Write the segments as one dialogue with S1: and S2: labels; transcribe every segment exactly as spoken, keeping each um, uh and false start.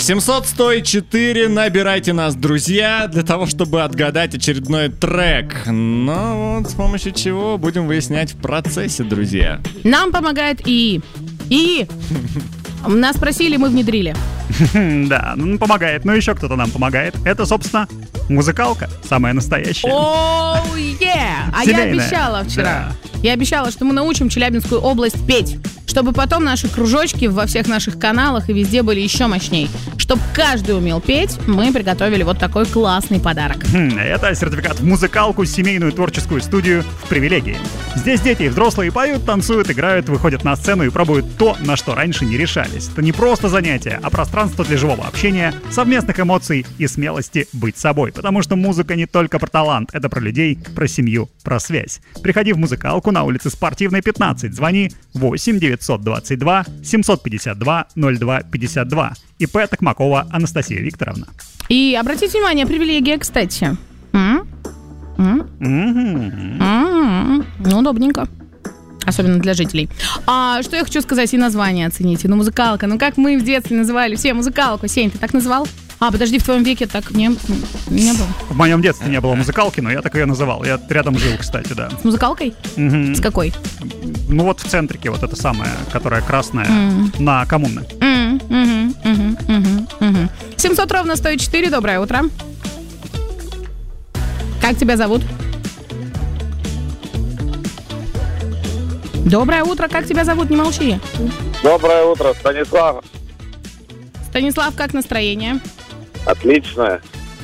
S1: семьсот сто четыре, набирайте нас, друзья, для того, чтобы отгадать очередной трек. Но вот с помощью чего будем выяснять в процессе, друзья.
S2: Нам помогает ИИ. ИИ. Нас спросили, мы внедрили.
S3: Да, ну помогает, но еще кто-то нам помогает. Это, собственно, музыкалка, самая настоящая.
S2: Оу, е! А я обещала вчера. Я обещала, что мы научим Челябинскую область петь, чтобы потом наши кружочки во всех наших каналах и везде были еще мощней. Чтобы каждый умел петь, мы приготовили вот такой классный подарок.
S3: Хм, это сертификат в музыкалку, семейную творческую студию в привилегии. Здесь дети и взрослые поют, танцуют, играют, выходят на сцену и пробуют то, на что раньше не решались. Это не просто занятие, а пространство для живого общения, совместных эмоций и смелости быть собой. Потому что музыка не только про талант, это про людей, про семью, про связь. Приходи в музыкалку на улице Спортивной, пятнадцать. Звони восемь девятьсот двадцать два семьсот пятьдесят два ноль два пятьдесят два. ИП Токмакова Анастасия Викторовна.
S2: И обратите внимание, привилегия, кстати. М? М?
S3: Mm-hmm.
S2: М-м-м. Ну, удобненько. Особенно для жителей. А что я хочу сказать, и название оцените. Ну, музыкалка. Ну, как мы в детстве называли все музыкалку. Сень, ты так называл? А, подожди, в твоем веке так не, не было.
S3: В моем детстве не было музыкалки, но я так ее называл. Я рядом жил, кстати, да.
S2: С музыкалкой?
S3: Mm-hmm.
S2: С какой?
S3: Ну вот в центрике, вот это самая, которая красная,
S2: mm.
S3: на Коммунной.
S2: Mm, mm-hmm, mm-hmm, mm-hmm, mm-hmm. семьсот ровно сто четыре, доброе утро. Как тебя зовут? Доброе утро, как тебя зовут? Не молчи.
S4: Доброе утро, Станислав.
S2: Станислав, как настроение?
S4: Отличное.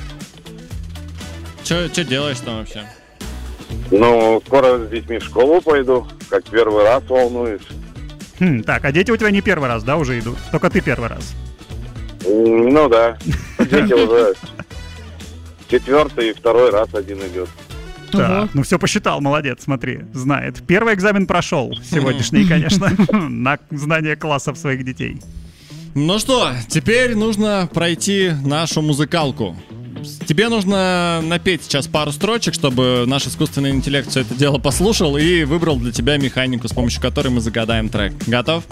S1: Че делаешь там вообще?
S4: Ну, скоро с детьми в школу пойду, как первый раз волнуюсь.
S3: Хм, так, а дети у тебя не первый раз, да, уже идут? Только ты первый раз.
S4: Ну да, дети уже четвертый и второй раз один идет.
S3: Так, ну все посчитал, молодец, смотри, знает. Первый экзамен прошел, сегодняшний, конечно, на знание классов своих детей.
S1: Ну что, теперь нужно пройти нашу музыкалку. Тебе нужно напеть сейчас пару строчек, чтобы наш искусственный интеллект все это дело послушал и выбрал для тебя механику, с помощью которой мы загадаем трек. Готов?